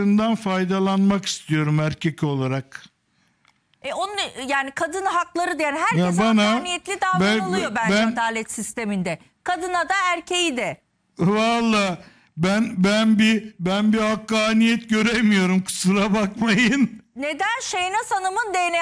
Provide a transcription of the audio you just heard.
Faydalanmak istiyorum erkek olarak. Onun yani kadın hakları diyen herkese hakkaniyetli davranılıyor bence adalet sisteminde. Kadına da erkeği de. Vallahi ben bir hakkaniyet göremiyorum, kusura bakmayın. Neden? Şeynaz Hanım'ın DNA